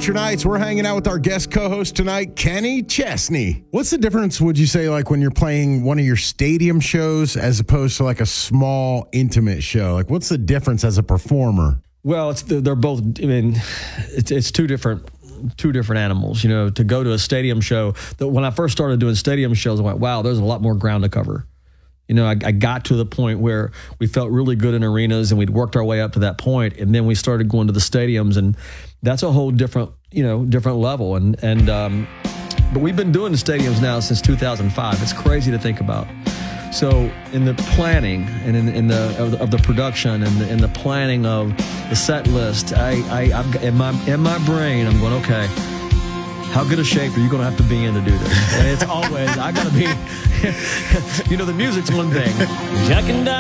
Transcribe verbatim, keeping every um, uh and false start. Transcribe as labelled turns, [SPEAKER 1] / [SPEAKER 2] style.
[SPEAKER 1] Country Nights. We're hanging out with our guest co-host tonight, Kenny Chesney. What's the difference, would you say, like when you're playing one of your stadium shows as opposed to like a small, intimate show? Like, what's the difference as a performer?
[SPEAKER 2] Well, it's they're both. I mean, it's it's two different two different animals. You know, to go to a stadium show. That when I first started doing stadium shows, I went, wow, there's a lot more ground to cover. You know, I, I got to the point where we felt really good in arenas and we'd worked our way up to that point, and then we started going to the stadiums, and that's a whole different, you know, different level. And and um, but we've been doing the stadiums now since two thousand five. It's crazy to think about. So in the planning and in, in the of, the of the production and the, in the planning of the set list, I I I've got, in my in my brain I'm going, okay, how good a shape are you going to have to be in to do this? And it's always I got to be. You know, the music's one thing. Jack and